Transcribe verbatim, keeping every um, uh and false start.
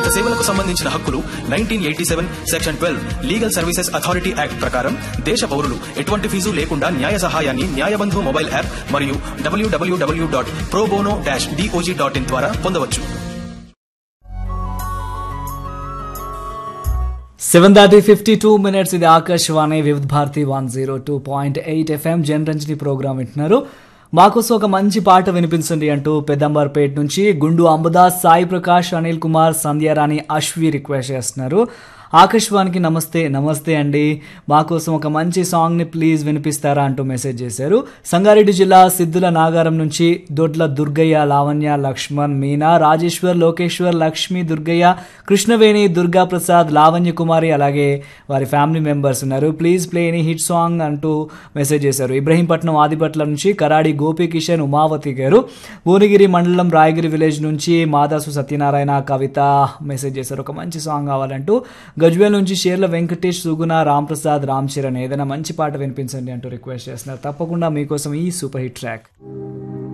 నాగరిక సేవలకు సంబంధించిన హక్కులు nineteen eighty seven section twelve legal services authority act ప్రకారం దేశ పౌరులు ఎటువంటి ఫీజు లేకుండా న్యాయ సహాయాన్ని న్యాయబంధు మొబైల్ యాప్ మరియు డబ్ల్యూడబ్ల్యూడబ్ల్యూ dot pro bono dash DOJ dot in ద్వారా పొందవచ్చు. సెవెన్ దాటి ఫిఫ్టీ టూ మినిట్స్ ఇది ఆకాశవాణి వివిధ Bharati one zero two point eight FM Janaranjani programme వింటున్నారు. మాకోసం ఒక మంచి పాట వినిపించండి అంటూ పెద్దంబర్పేట నుంచి గుండు అంబదాస్, సాయి ప్రకాష్, అనిల్ కుమార్, సంధ్యారాణి, అశ్వి రిక్వెస్ట్ చేస్తున్నారు. ఆకాశవాణికి నమస్తే నమస్తే అండి, మాకోసం ఒక మంచి సాంగ్ని ప్లీజ్ వినిపిస్తారా అంటూ మెసేజ్ చేశారు. సంగారెడ్డి జిల్లా సిద్ధుల నాగారం నుంచి దొడ్ల దుర్గయ్య, లావణ్య, లక్ష్మణ్, మీనా, రాజేశ్వర్, లోకేశ్వర్, లక్ష్మి, దుర్గయ్య, కృష్ణవేణి, దుర్గా ప్రసాద్, లావణ్య కుమారి, అలాగే వారి ఫ్యామిలీ మెంబర్స్ ఉన్నారు. Please play any hit song అంటూ మెసేజ్ చేశారు. ఇబ్రహీంపట్నం ఆదిపట్ల నుంచి కరాడి గోపీకిషన్, ఉమావతి గారు, భువనగిరి మండలం రాయగిరి విలేజ్ నుంచి మాదాసు సత్యనారాయణ, కవిత మెసేజ్ చేశారు. ఒక మంచి సాంగ్ కావాలంటూ గజ్వేల్ నుంచి షేర్ల వెంకటేష్, సుగుణ, రాంప్రసాద్, రామ్ చరణ్ ఏదైనా మంచి పాట వినిపించండి అంటూ రిక్వెస్ట్ చేస్తున్నారు. తప్పకుండా మీకోసం ఈ సూపర్ హిట్ ట్రాక్.